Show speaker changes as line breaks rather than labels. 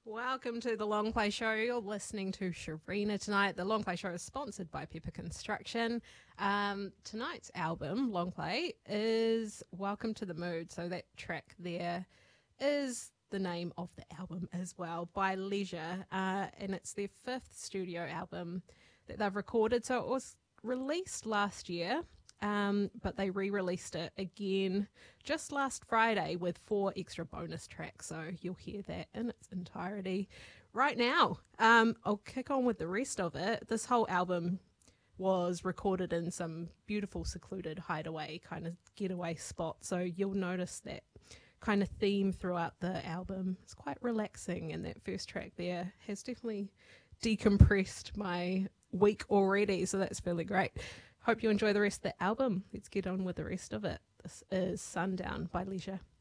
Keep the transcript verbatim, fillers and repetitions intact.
Welcome to the Long Play Show. You're listening to Sharina tonight. The Long Play Show is sponsored by Pepper Construction. Um, tonight's album, Long Play, is Welcome to the Mood. So that track there is the name of the album as well, by Leisure. Uh, and it's their fifth studio album that they've recorded. So it was released last year. Um, but they re-released it again just last Friday with four extra bonus tracks, so you'll hear that in its entirety right now. Um, I'll kick on with the rest of it. This whole album was recorded in some beautiful secluded hideaway kind of getaway spot, so you'll notice that kind of theme throughout the album. It's quite relaxing, and that first track there has definitely decompressed my week already, so that's really great. Hope you enjoy the rest of the album. Let's get on with the rest of it. This is Sundown by Leisure.